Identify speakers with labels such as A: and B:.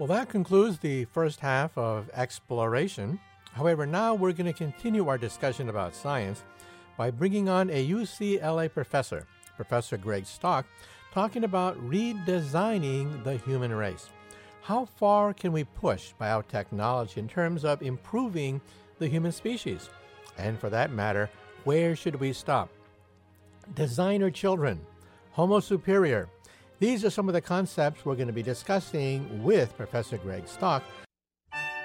A: Well, that concludes the first half of exploration. However, now we're going to continue our discussion about science by bringing on a UCLA professor, Professor Greg Stock, talking about redesigning the human race. How far can we push biotechnology in terms of improving the human species? And for that matter, where should we stop? Designer children, Homo superior. These are some of the concepts we're going to be discussing with Professor Greg Stock